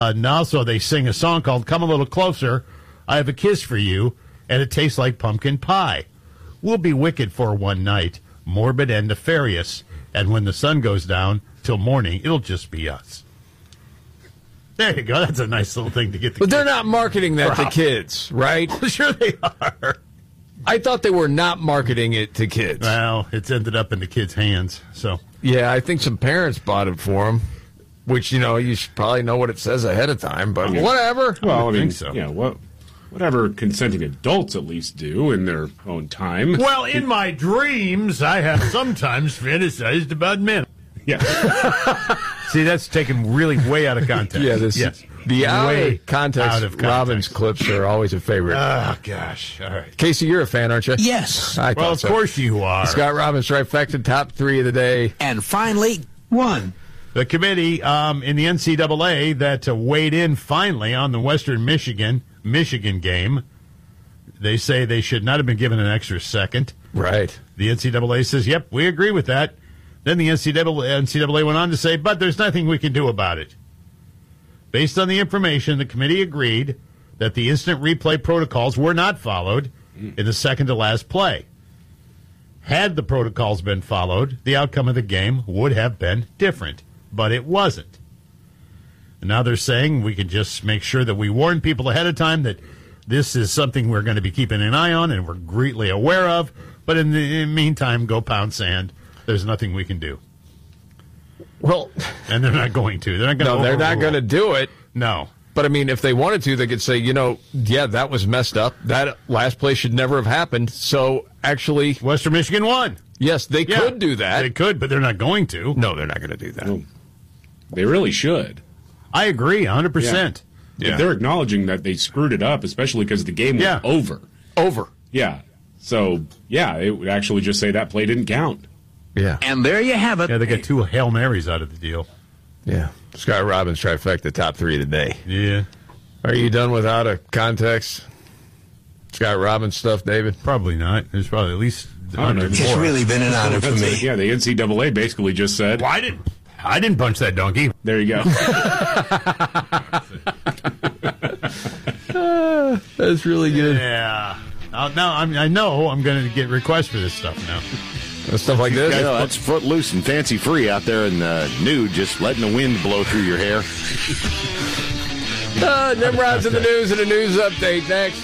And also they sing a song called Come a Little Closer, I Have a Kiss for You, and it tastes like pumpkin pie. We'll be wicked for one night, morbid and nefarious, and when the sun goes down, till morning, it'll just be us. There you go. That's a nice little thing to get the But kids. they're not marketing that to kids, right? Sure they are. I thought they were not marketing it to kids. Well, it's ended up in the kids' hands, so. Yeah, I think some parents bought it for them, which, you should probably know what it says ahead of time, but whatever. Well, I mean, think so. Whatever consenting adults at least do in their own time. Well, in my dreams, I have sometimes fantasized about men. Yeah. See, that's taken really way out of context. Yeah, the out Way of context, out of context. Robbins clips are always a favorite. Oh, gosh. All right. Casey, you're a fan, aren't you? Yes. I Well, thought of so. course you are. Scott Robbins trifecta, top 3 of the day. And finally, one. The committee in the NCAA that weighed in finally on the Western Michigan game, they say they should not have been given an extra second. Right. The NCAA says, yep, we agree with that. Then the NCAA went on to say, but there's nothing we can do about it. Based on the information, the committee agreed that the instant replay protocols were not followed in the second-to-last play. Had the protocols been followed, the outcome of the game would have been different, but it wasn't. And now they're saying we can just make sure that we warn people ahead of time that this is something we're going to be keeping an eye on and we're greatly aware of, but in the meantime, go pound sand. There's nothing we can do. Well, And they're not going to. They're not going to. no, they're not going to do it. No. But, I mean, if they wanted to, they could say, yeah, that was messed up. That last play should never have happened. So, actually, Western Michigan won. yes, they could do that. They could, but they're not going to. No, they're not going to do that. Well, they really should. I agree, 100%. Yeah. They're acknowledging that they screwed it up, especially because the game was over. Over. Yeah. So, it would actually just say that play didn't count. Yeah. And there you have it. Yeah, they got 2 Hail Marys out of the deal. Yeah. Scott Robbins trifecta, top 3 today. Yeah, Are you done with out of context Scott Robbins stuff, David? probably not. There's probably at least I don't know. 100 It's more. really been an honor for me. Yeah, the NCAA basically just said, Well, I didn't punch that donkey. there you go. That's really good. Yeah. Now I know I'm going to get requests for this stuff now. Stuff like this? You know, that's footloose and fancy free out there in the nude, just letting the wind blow through your hair. Nimrod's in the news and a news update next.